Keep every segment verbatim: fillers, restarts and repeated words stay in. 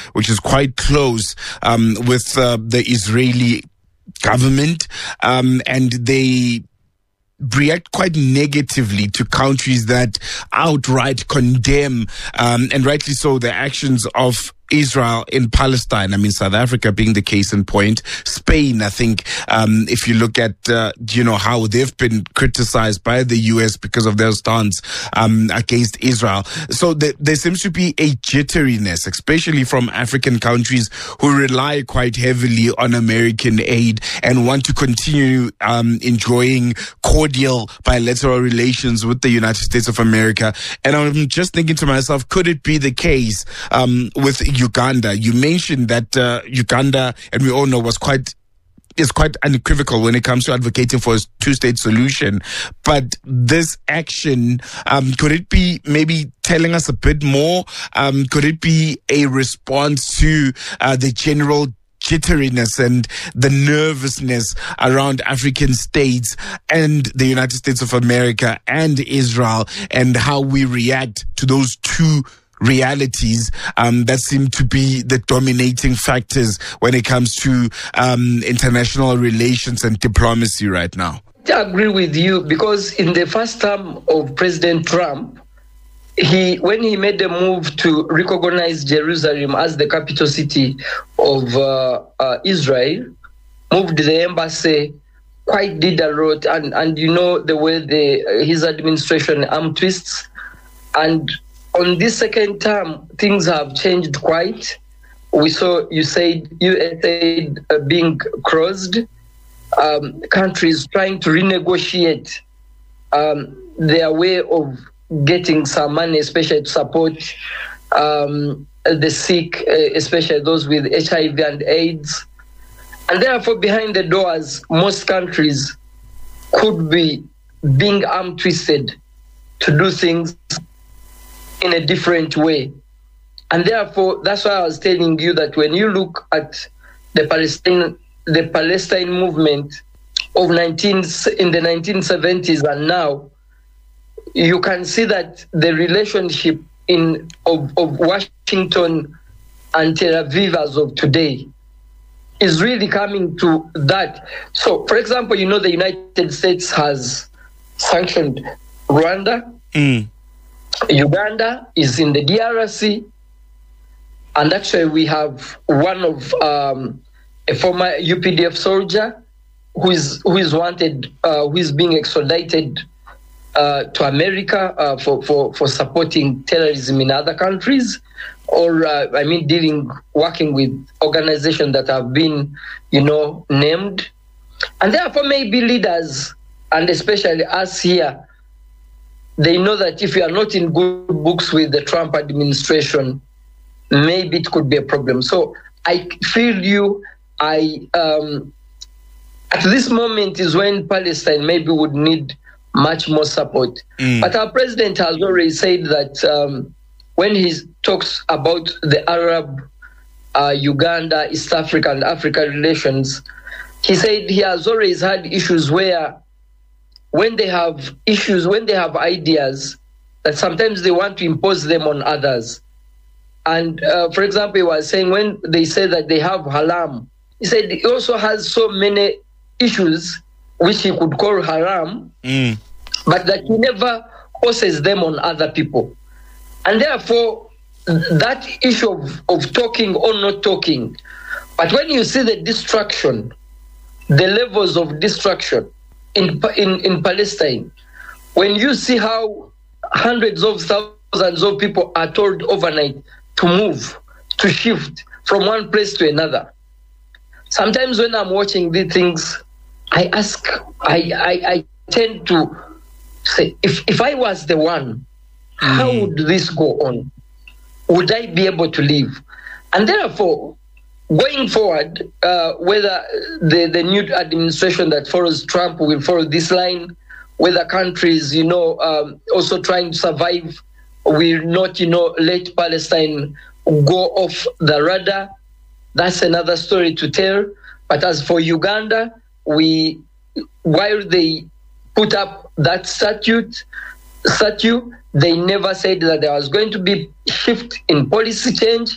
which is quite close um, with uh, the Israeli government, um, and they react quite negatively to countries that outright condemn, um, and rightly so, the actions of Israel in Palestine. I mean, South Africa being the case in point. Spain, I think, um, if you look at, uh, you know, how they've been criticized by the U S because of their stance um, against Israel. So th- there seems to be a jitteriness, especially from African countries who rely quite heavily on American aid and want to continue um, enjoying cordial bilateral relations with the United States of America. And I'm just thinking to myself, could it be the case um, with Uganda? You mentioned that uh, Uganda, and we all know, was quite is quite unequivocal when it comes to advocating for a two-state solution. But this action, um, could it be maybe telling us a bit more? Um, could it be a response to uh, the general jitteriness and the nervousness around African states and the United States of America and Israel, and how we react to those two realities um, that seem to be the dominating factors when it comes to um, international relations and diplomacy right now? I agree with you, because in the first term of President Trump, he when he made the move to recognize Jerusalem as the capital city of uh, uh, Israel, moved the embassy, quite did a lot, and, and you know the way the his administration arm twists. And on this second term, things have changed quite. We saw, you said, U S aid uh, being crossed, um, countries trying to renegotiate um, their way of getting some money, especially to support um, the sick, uh, especially those with H I V and AIDS. And therefore, behind the doors, most countries could be being arm twisted to do things in a different way. And therefore, that's why I was telling you that when you look at the Palestine, the Palestine movement of nineteen in the nineteen seventies and now, you can see that the relationship in of, of Washington and Tel Aviv as of today is really coming to that. So, for example, you know, the United States has sanctioned Rwanda. Mm. Uganda is in the D R C, and actually we have one of um, a former U P D F soldier who is who is wanted, uh, who is being extradited uh, to America uh, for, for for supporting terrorism in other countries, or uh, I mean, dealing working with organizations that have been, you know, named, and therefore maybe leaders, and especially us here, they know that if you are not in good books with the Trump administration, maybe it could be a problem. So I feel you, I um, at this moment is when Palestine maybe would need much more support. Mm. But our president has already said that um, when he talks about the Arab, uh, Uganda, East Africa and Africa relations, he said he has always had issues where when they have issues, when they have ideas, that sometimes they want to impose them on others. And uh, for example, he was saying when they say that they have haram, he said he also has so many issues which he could call haram, mm. but that he never forces them on other people. And therefore, that issue of, of talking or not talking, but when you see the destruction, the levels of destruction, In, in in Palestine, when you see how hundreds of thousands of people are told overnight to move, to shift from one place to another, sometimes when I'm watching these things, I ask, I I, I tend to say, if, if I was the one, mm. how would this go on? Would I be able to live? And therefore, going forward, uh, whether the, the new administration that follows Trump will follow this line, whether countries, you know, um, also trying to survive will not, you know, let Palestine go off the radar, that's another story to tell. But as for Uganda, we, while they put up that statute, statute, they never said that there was going to be shift in policy change.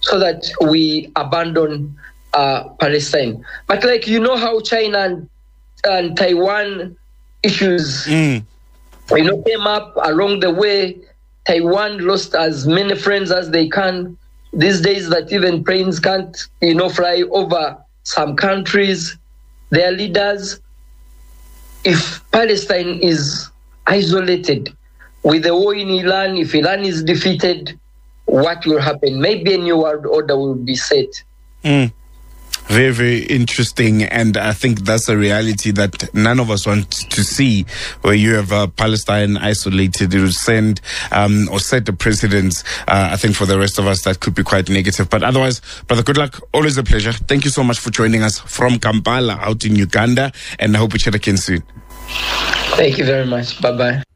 so that we abandon uh, Palestine. But like, you know how China and, and Taiwan issues, mm. you know, came up along the way. Taiwan lost as many friends as they can. These days that even planes can't, you know, fly over some countries, their leaders. If Palestine is isolated with the war in Iran, if Iran is defeated, what will happen? Maybe a new world order will be set. Mm. Very, very interesting. And I think that's a reality that none of us want to see, where you have uh, Palestine isolated. It will send um, or set a precedent, uh, I think, for the rest of us that could be quite negative. But otherwise, brother, good luck. Always a pleasure. Thank you so much for joining us from Kampala out in Uganda. And I hope we chat again soon. Thank you very much. Bye-bye.